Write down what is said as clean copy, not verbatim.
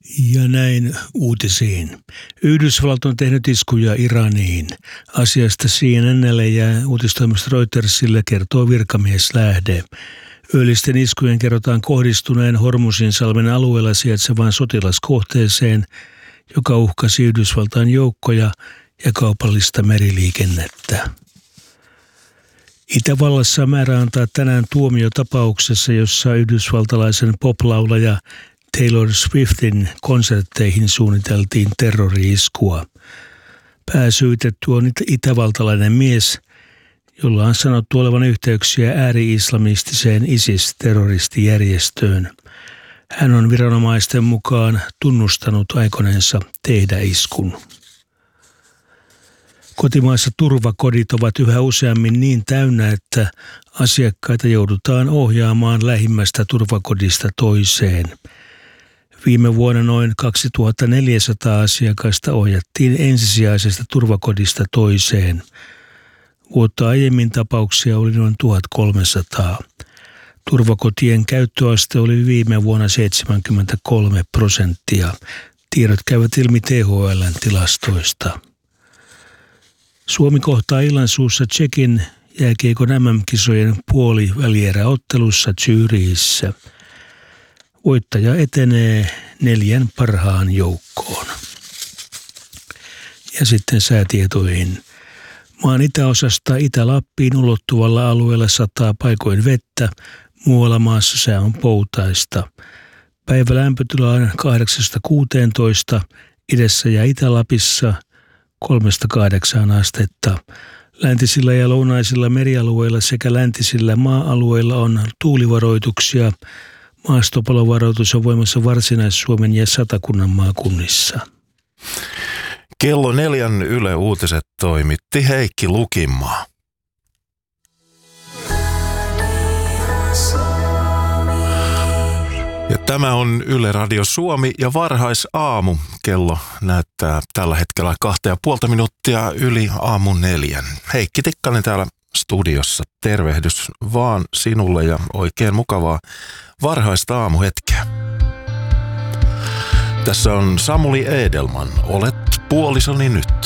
Ja näin uutisiin. Yhdysvallat on tehnyt iskuja Iraniin. Asiasta CNN:lle ja uutistoimisto Reutersille kertoo virkamieslähde. Yöllisten iskujen kerrotaan kohdistuneen Hormuzinsalmen alueella sijaitsevaan sotilaskohteeseen, joka uhkasi Yhdysvaltain joukkoja ja kaupallista meriliikennettä. Itävallassa on määrä antaa tänään tuomio tapauksessa, jossa yhdysvaltalaisen poplaulaja Taylor Swiftin konsertteihin suunniteltiin terrori-iskua. Pääsyytetty on itävaltalainen mies, jolla on sanottu olevan yhteyksiä ääri-islamistiseen ISIS-terroristijärjestöön. Hän on viranomaisten mukaan tunnustanut aikoneensa tehdä iskun. Kotimaassa turvakodit ovat yhä useammin niin täynnä, että asiakkaita joudutaan ohjaamaan lähimmästä turvakodista toiseen. Viime vuonna noin 2400 asiakasta ohjattiin ensisijaisesta turvakodista toiseen. Vuotta aiemmin tapauksia oli noin 1300. Turvakotien käyttöaste oli viime vuonna 73%. Tiedot käyvät ilmi THL:n tilastoista. Suomi kohtaa illansuussa Tšekin jääkiekon MM-kisojen puolivälieräottelussa Zürichissä. Voittaja etenee 4 parhaan joukkoon. Ja sitten säätietoihin. Maan itäosasta Itä-Lappiin ulottuvalla alueella sataa paikoin vettä, muualla maassa sää on poutaista. Päivä lämpötila on 8–16, idässä ja Itä-Lapissa 3–8 astetta. Läntisillä ja lounaisilla merialueilla sekä läntisillä maa-alueilla on tuulivaroituksia. Maastopalovaroitus on voimassa Varsinais-Suomen ja Satakunnan maakunnissa. Kello 4 Yle Uutiset toimitti Heikki Lukinmaa. Ja tämä on Yle Radio Suomi ja varhaisaamu. Kello näyttää tällä hetkellä 2,5 minuuttia yli aamun 4. Heikki Tikkanen täällä studiossa. Tervehdys vaan sinulle ja oikein mukavaa varhaista aamuhetkeä. Tässä on Samuli Edelman. Olet puolisoni nyt.